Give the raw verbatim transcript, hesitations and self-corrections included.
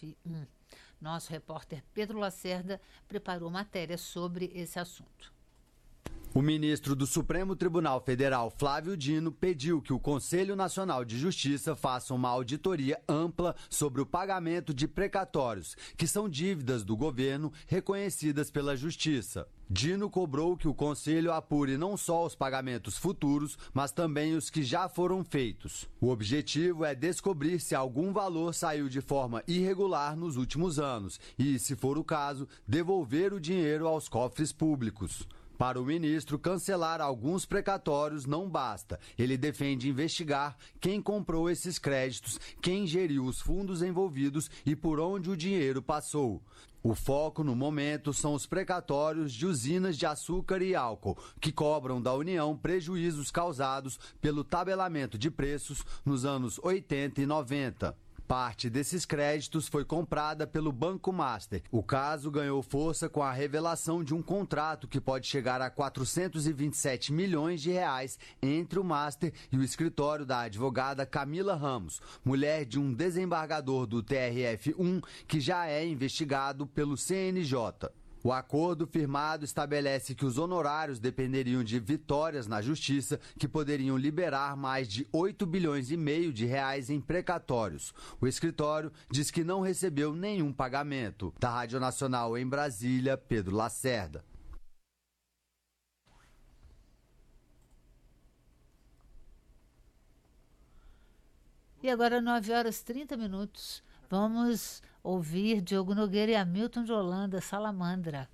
F um. Nosso repórter Pedro Lacerda preparou matéria sobre esse assunto. O ministro do Supremo Tribunal Federal, Flávio Dino, pediu que o Conselho Nacional de Justiça faça uma auditoria ampla sobre o pagamento de precatórios, que são dívidas do governo reconhecidas pela Justiça. Dino cobrou que o Conselho apure não só os pagamentos futuros, mas também os que já foram feitos. O objetivo é descobrir se algum valor saiu de forma irregular nos últimos anos e, se for o caso, devolver o dinheiro aos cofres públicos. Para o ministro, cancelar alguns precatórios não basta. Ele defende investigar quem comprou esses créditos, quem geriu os fundos envolvidos e por onde o dinheiro passou. O foco, no momento, são os precatórios de usinas de açúcar e álcool, que cobram da União prejuízos causados pelo tabelamento de preços nos anos oitenta e noventa. Parte desses créditos foi comprada pelo Banco Master. O caso ganhou força com a revelação de um contrato que pode chegar a quatrocentos e vinte e sete milhões de reais entre o Master e o escritório da advogada Camila Ramos, mulher de um desembargador do T R F um que já é investigado pelo C N J. O acordo firmado estabelece que os honorários dependeriam de vitórias na justiça, que poderiam liberar mais de oito bilhões e meio de reais em precatórios. O escritório diz que não recebeu nenhum pagamento. Da Rádio Nacional em Brasília, Pedro Lacerda. E agora, nove horas e trinta minutos, vamos ouvir Diogo Nogueira e Hamilton de Holanda, Salamandra.